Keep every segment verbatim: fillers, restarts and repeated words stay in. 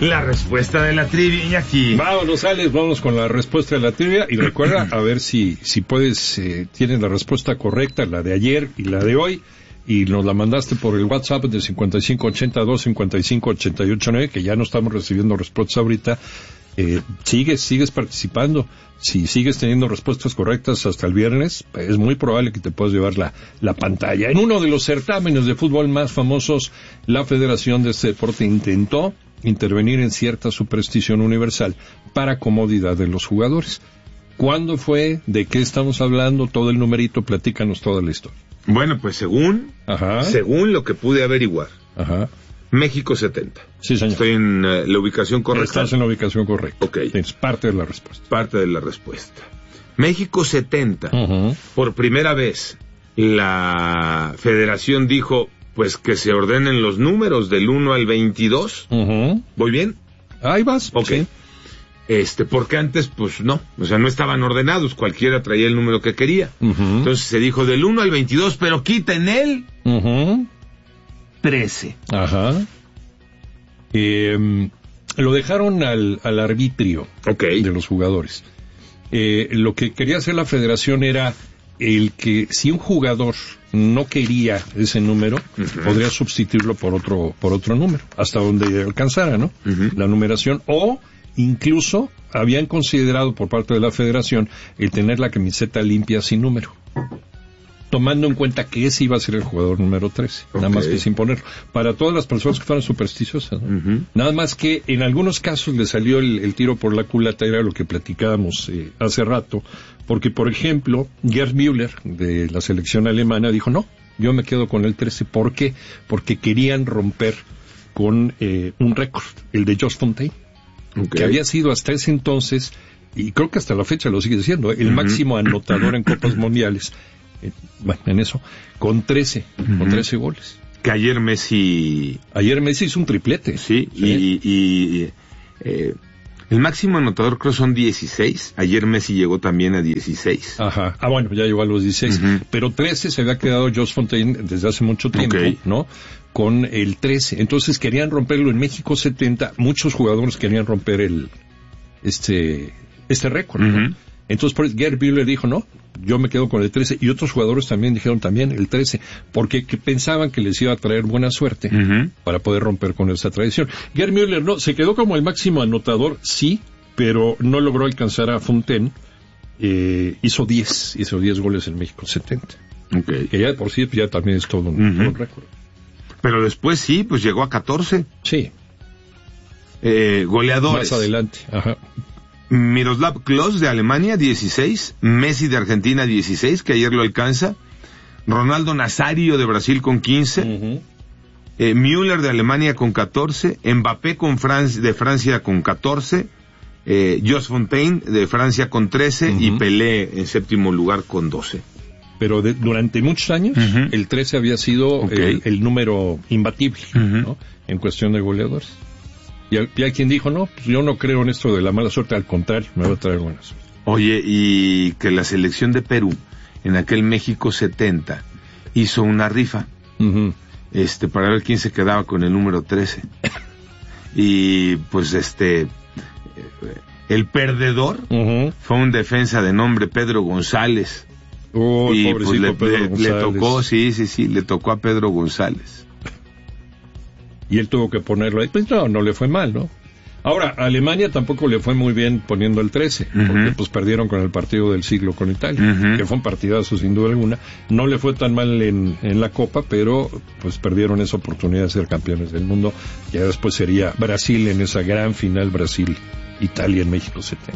la respuesta de la trivia aquí. Vámonos, Alex, vámonos con la respuesta de la trivia. Y recuerda, a ver si, si puedes, eh, tienes la respuesta correcta, la de ayer y la de hoy. Y nos la mandaste por el WhatsApp de cincuenta y cinco ochenta y dos cincuenta y cinco ochenta y ocho nueve, que ya no estamos recibiendo respuestas ahorita. Eh, sigues, sigues participando. Si sigues teniendo respuestas correctas hasta el viernes, es muy probable que te puedas llevar la, la pantalla. En uno de los certámenes de fútbol más famosos, la Federación de este deporte intentó intervenir en cierta superstición universal para comodidad de los jugadores. ¿Cuándo fue? ¿De qué estamos hablando? Todo el numerito, platícanos toda la historia. Bueno, pues según, Ajá. según lo que pude averiguar, Ajá. México setenta. Sí, señor. Estoy en uh, la ubicación correcta. Estás en la ubicación correcta. Ok. Es parte de la respuesta. Parte de la respuesta. México setenta. Uh-huh. Por primera vez, la federación dijo, pues que se ordenen los números del uno al veintidós. Uh-huh. ¿Voy bien? Ahí vas. Ok. Sí. Este, porque antes, pues no, o sea, no estaban ordenados, cualquiera traía el número que quería. Uh-huh. Entonces se dijo del uno al veintidós, pero quiten el Uh-huh. trece. Ajá. Eh, lo dejaron al, al arbitrio Ok. de los jugadores. Eh, lo que quería hacer la federación era el que si un jugador no quería ese número, uh-huh, podría sustituirlo por otro por otro número, hasta donde alcanzara, ¿no? Uh-huh. La numeración, o incluso habían considerado por parte de la federación el tener la camiseta limpia sin número, tomando en cuenta que ese iba a ser el jugador número trece, okay, nada más que sin ponerlo. Para todas las personas que fueran supersticiosas, ¿no? Uh-huh. Nada más que en algunos casos le salió el, el tiro por la culata, era lo que platicábamos eh, hace rato, porque, por ejemplo, Gerd Müller, de la selección alemana, dijo, no, yo me quedo con el trece. ¿Por qué? Porque querían romper con eh, un récord, el de Jos Fontaine, okay, que había sido hasta ese entonces, y creo que hasta la fecha lo sigue siendo, el uh-huh, máximo anotador en Copas Mundiales. Eh, bueno, en eso, con trece, uh-huh, con trece goles. Que ayer Messi... Ayer Messi hizo un triplete. Sí, sí. y... y eh, el máximo anotador creo son dieciséis. Ayer Messi llegó también a dieciséis. Ajá. Ah, bueno, ya llegó a los dieciséis. Uh-huh. Pero trece se había quedado Jos Fontaine desde hace mucho tiempo, okay, ¿no? Con el trece. Entonces querían romperlo en México setenta. Muchos jugadores querían romper el este este récord, ¿no? Uh-huh. Entonces, por eso, Gerd Müller dijo, no, yo me quedo con el trece, y otros jugadores también dijeron también el trece, porque que pensaban que les iba a traer buena suerte, uh-huh, para poder romper con esa tradición. Gerd Müller, no, se quedó como el máximo anotador, sí, pero no logró alcanzar a Fontaine, eh, hizo diez, hizo diez goles en México setenta. Okay. Que ya de por sí ya también es todo un, uh-huh, todo un récord. Pero después sí, pues llegó a catorce. Sí. Eh, goleadores. Más adelante, ajá. Miroslav Klose de Alemania, dieciséis. Messi de Argentina, dieciséis, que ayer lo alcanza. Ronaldo Nazario de Brasil con quince. Uh-huh. Eh, Müller de Alemania con catorce. Mbappé con Fran- de Francia con catorce. Eh, Jos Fontaine de Francia con trece. Uh-huh. Y Pelé en séptimo lugar con doce. Pero de, durante muchos años, uh-huh, el trece había sido, okay, el, el número imbatible, uh-huh, ¿no? En cuestión de goleadores. Y hay quien dijo, no, pues yo no creo en esto de la mala suerte, al contrario, me va a traer buena suerte. Oye, y que la selección de Perú, en aquel México setenta, hizo una rifa, uh-huh, este, para ver quién se quedaba con el número trece. Y, pues, este, el perdedor, uh-huh, fue un defensa de nombre Pedro González. Oh, y, pobrecito, pues, le, Pedro le, González. le tocó, sí, sí, sí, le tocó a Pedro González. Y él tuvo que ponerlo ahí. Pues no, no le fue mal, ¿no? Ahora, a Alemania tampoco le fue muy bien poniendo el trece, uh-huh, porque pues perdieron con el partido del siglo con Italia, uh-huh, que fue un partidazo sin duda alguna. No le fue tan mal en, en la Copa, pero pues perdieron esa oportunidad de ser campeones del mundo. Ya después sería Brasil en esa gran final, Brasil-Italia en México setenta.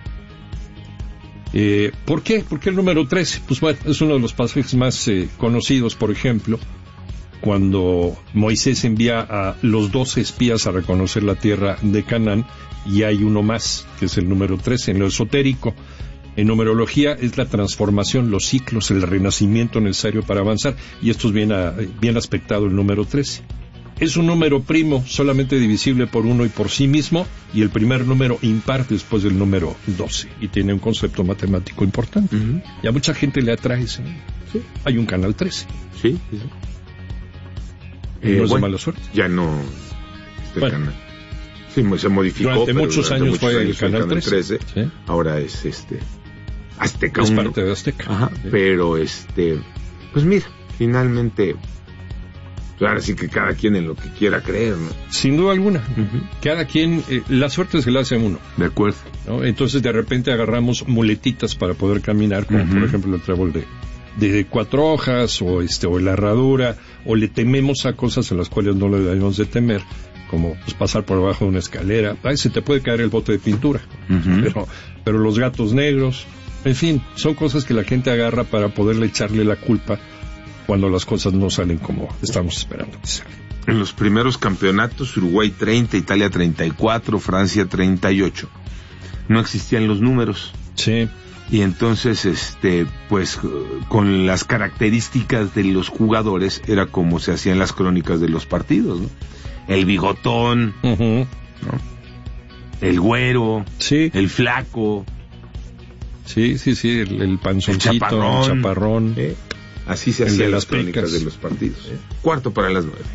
Eh, ¿Por qué? ¿Por qué el número trece? Pues bueno, es uno de los pasajes más eh, conocidos, por ejemplo, cuando Moisés envía a los doce espías a reconocer la tierra de Canaán, y hay uno más, que es el número trece, en lo esotérico. En numerología es la transformación, los ciclos, el renacimiento necesario para avanzar, y esto es bien, a, bien aspectado el número trece. Es un número primo, solamente divisible por uno y por sí mismo, y el primer número impar después del número doce, y tiene un concepto matemático importante. Uh-huh. Y a mucha gente le atrae ese. Sí. Hay un canal trece. Sí, sí, sí. Eh, no es bueno, de mala suerte. Ya no. Este bueno, canal. Sí, se modificó. Durante muchos años muchos fue años el Canal trece. trece. ¿Sí? Ahora es este Azteca. Es uno. parte de Azteca. Ajá, sí. Pero este, pues mira, finalmente, pues ahora sí que cada quien en lo que quiera creer, ¿no? Sin duda alguna. Uh-huh. Cada quien, eh, la suerte se la hace a uno. De acuerdo. ¿No? Entonces de repente agarramos muletitas para poder caminar, como uh-huh. por ejemplo el trébol de, de cuatro hojas, o este, o la herradura, o le tememos a cosas en las cuales no le debemos de temer, como pues pasar por debajo de una escalera. Ay, se te puede caer el bote de pintura. Uh-huh. Pero, pero los gatos negros, en fin, son cosas que la gente agarra para poderle echarle la culpa cuando las cosas no salen como estamos esperando que salgan. En los primeros campeonatos, Uruguay treinta, Italia treinta y cuatro, Francia treinta y ocho. No existían los números. Sí. Y entonces, este, pues, con las características de los jugadores, era como se hacían las crónicas de los partidos, ¿no? El bigotón, uh-huh. ¿no? El güero, sí. El flaco. Sí, sí, sí, el, el panzoncito, el chaparrón. El chaparrón. ¿Eh? Así se hacían las crónicas de los partidos. ¿Eh? Cuarto para las nueve.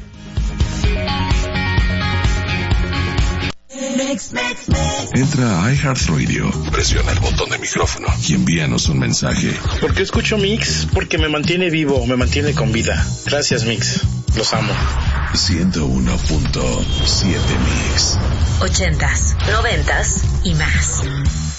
Entra a iHeartRadio, presiona el botón de micrófono y envíanos un mensaje. ¿Por qué escucho Mix? Porque me mantiene vivo, me mantiene con vida. Gracias, Mix. Los amo. ciento uno punto siete Mix. Ochentas, noventas y más.